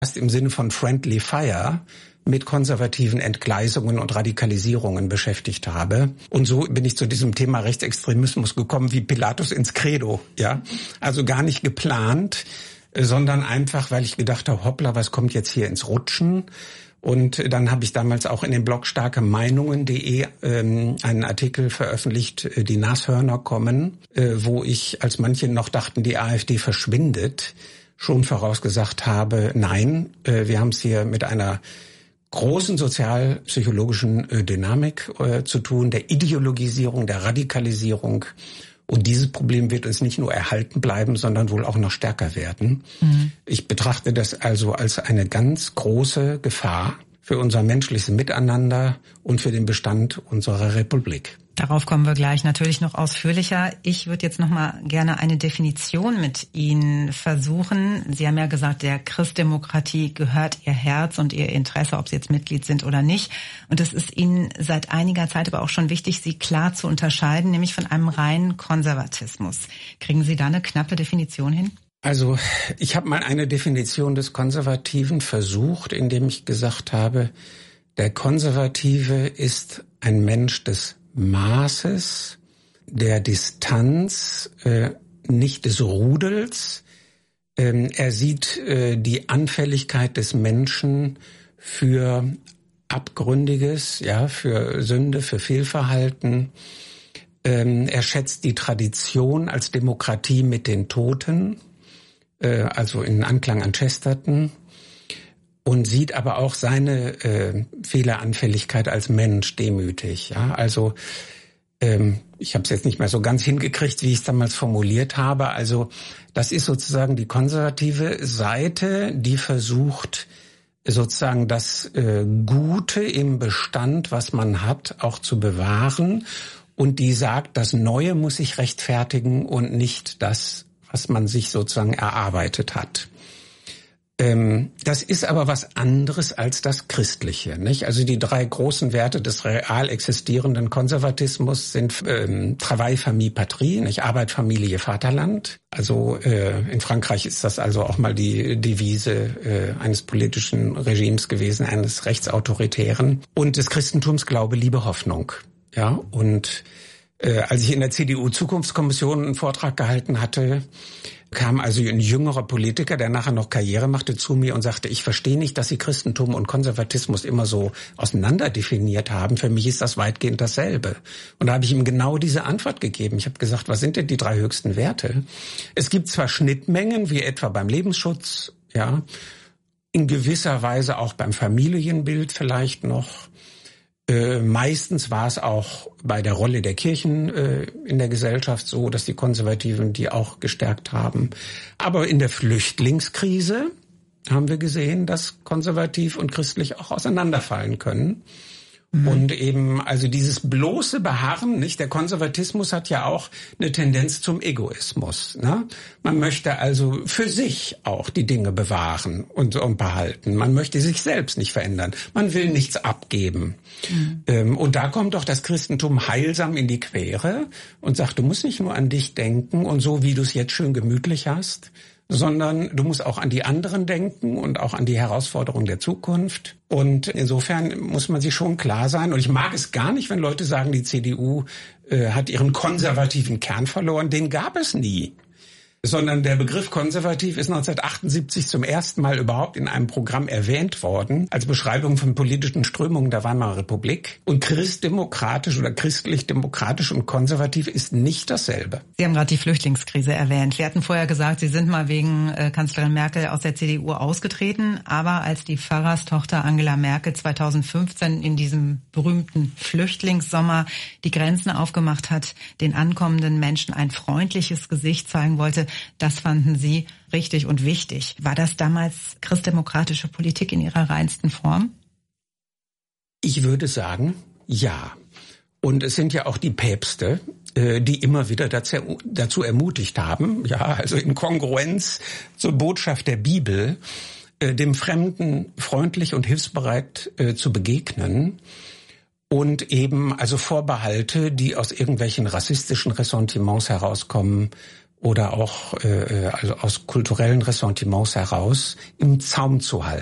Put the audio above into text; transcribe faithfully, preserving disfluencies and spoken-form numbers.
im Sinne von Friendly Fire mit konservativen Entgleisungen und Radikalisierungen beschäftigt habe. Und so bin ich zu diesem Thema Rechtsextremismus gekommen wie Pilatus ins Credo. Ja, also gar nicht geplant, sondern einfach, weil ich gedacht habe, hoppla, was kommt jetzt hier ins Rutschen? Und dann habe ich damals auch in dem Blog starke Meinungen punkt de ähm, einen Artikel veröffentlicht, äh, die Nashörner kommen, äh, wo ich, als manche noch dachten, die AfD verschwindet, schon vorausgesagt habe, nein, äh, wir haben es hier mit einer großen sozialpsychologischen äh, Dynamik äh, zu tun, der Ideologisierung, der Radikalisierung. Und dieses Problem wird uns nicht nur erhalten bleiben, sondern wohl auch noch stärker werden. Mhm. Ich betrachte das also als eine ganz große Gefahr für unser menschliches Miteinander und für den Bestand unserer Republik. Darauf kommen wir gleich natürlich noch ausführlicher. Ich würde jetzt noch mal gerne eine Definition mit Ihnen versuchen. Sie haben ja gesagt, der Christdemokratie gehört Ihr Herz und Ihr Interesse, ob Sie jetzt Mitglied sind oder nicht. Und es ist Ihnen seit einiger Zeit aber auch schon wichtig, Sie klar zu unterscheiden, nämlich von einem reinen Konservatismus. Kriegen Sie da eine knappe Definition hin? Also ich habe mal eine Definition des Konservativen versucht, indem ich gesagt habe, der Konservative ist ein Mensch des Maßes, der Distanz, äh, nicht des Rudels. Ähm, er sieht äh, die Anfälligkeit des Menschen für Abgründiges, ja, für Sünde, für Fehlverhalten. Ähm, er schätzt die Tradition als Demokratie mit den Toten, äh, also in Anklang an Chesterton. Und sieht aber auch seine äh, Fehleranfälligkeit als Mensch demütig. Ja, also ähm, ich habe es jetzt nicht mehr so ganz hingekriegt, wie ich es damals formuliert habe. Also das ist sozusagen die konservative Seite, die versucht sozusagen das äh, Gute im Bestand, was man hat, auch zu bewahren. Und die sagt, das Neue muss sich rechtfertigen und nicht das, was man sich sozusagen erarbeitet hat. Das ist aber was anderes als das Christliche, nicht? Also die drei großen Werte des real existierenden Konservatismus sind ähm, Travail, Famille, Patrie, nicht? Arbeit, Familie, Vaterland. Also äh, in Frankreich ist das also auch mal die Devise äh, eines politischen Regimes gewesen, eines rechtsautoritären. Und des Christentums Glaube, Liebe, Hoffnung. Ja, und äh, als ich in der C D U-Zukunftskommission einen Vortrag gehalten hatte, kam also ein jüngerer Politiker, der nachher noch Karriere machte, zu mir und sagte, ich verstehe nicht, dass Sie Christentum und Konservatismus immer so auseinander definiert haben. Für mich ist das weitgehend dasselbe. Und da habe ich ihm genau diese Antwort gegeben. Ich habe gesagt, was sind denn die drei höchsten Werte? Es gibt zwar Schnittmengen, wie etwa beim Lebensschutz, ja, in gewisser Weise auch beim Familienbild vielleicht noch. Äh, meistens war es auch bei der Rolle der Kirchen äh, in der Gesellschaft so, dass die Konservativen die auch gestärkt haben. Aber in der Flüchtlingskrise haben wir gesehen, dass konservativ und christlich auch auseinanderfallen können. Mhm. Und eben also dieses bloße Beharren, nicht? Der Konservatismus hat ja auch eine Tendenz zum Egoismus. Ne? Man möchte also für sich auch die Dinge bewahren und, und behalten. Man möchte sich selbst nicht verändern. Man will nichts abgeben. Mhm. Ähm, und da kommt doch das Christentum heilsam in die Quere und sagt, du musst nicht nur an dich denken und so, wie du es jetzt schön gemütlich hast, sondern du musst auch an die anderen denken und auch an die Herausforderungen der Zukunft. Und insofern muss man sich schon klar sein. Und ich mag es gar nicht, wenn Leute sagen, die C D U äh, hat ihren konservativen Kern verloren. Den gab es nie. Sondern der Begriff konservativ ist neunzehnhundertachtundsiebzig zum ersten Mal überhaupt in einem Programm erwähnt worden, als Beschreibung von politischen Strömungen der Weimarer Republik. Und christdemokratisch oder christlich-demokratisch und konservativ ist nicht dasselbe. Sie haben gerade die Flüchtlingskrise erwähnt. Wir hatten vorher gesagt, Sie sind mal wegen äh, Kanzlerin Merkel aus der C D U ausgetreten. Aber als die Pfarrerstochter Angela Merkel zweitausendfünfzehn in diesem berühmten Flüchtlingssommer die Grenzen aufgemacht hat, den ankommenden Menschen ein freundliches Gesicht zeigen wollte, das fanden Sie richtig und wichtig. War das damals christdemokratische Politik in ihrer reinsten Form? Ich würde sagen, ja. Und es sind ja auch die Päpste, die immer wieder dazu, dazu ermutigt haben, ja, also in Kongruenz zur Botschaft der Bibel, dem Fremden freundlich und hilfsbereit zu begegnen. Und eben also Vorbehalte, die aus irgendwelchen rassistischen Ressentiments herauskommen, oder auch äh, also aus kulturellen Ressentiments heraus im Zaum zu halten.